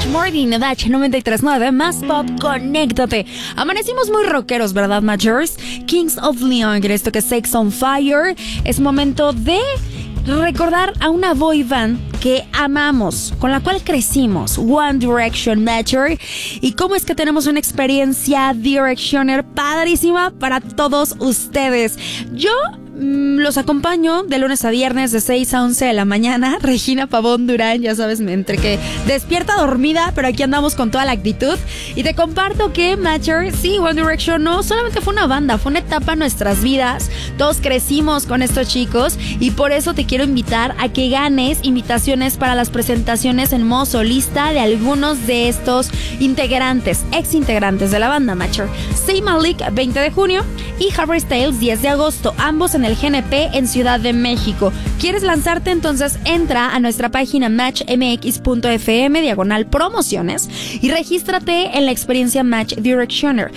Match Morning, Match 93.9, más pop, conéctate. Amanecimos muy rockeros, ¿verdad, Matchers? Kings of Leon, esto que es Sex on Fire. Es momento de recordar a una boy band que amamos, con la cual crecimos, One Direction, Matcher. Y cómo es que tenemos una experiencia Directioner padrísima para todos ustedes. Yo los acompaño de lunes a viernes de 6 a 11 de la mañana. Regina Pavón Durán, ya sabes, entre que despierta dormida, pero aquí andamos con toda la actitud. Y te comparto que Matcher, sí, One Direction no solamente fue una banda, fue una etapa en nuestras vidas. Todos crecimos con estos chicos y por eso te quiero invitar a que ganes invitaciones para las presentaciones en modo solista de algunos de estos integrantes, ex integrantes de la banda Matcher. Zayn Malik, 20 de junio y Harry Styles, 10 de agosto, ambos en el GNP en Ciudad de México. ¿Quieres lanzarte? Entonces entra a nuestra página matchmx.fm/promociones y regístrate en la experiencia Match Directioner.